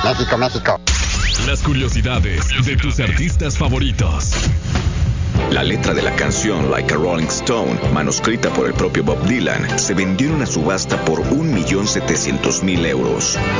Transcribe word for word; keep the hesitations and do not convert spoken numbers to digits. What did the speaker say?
México, México. Las curiosidades de tus artistas favoritos. La letra de la canción Like a Rolling Stone, manuscrita por el propio Bob Dylan, se vendió en una subasta por un millón setecientos mil euros.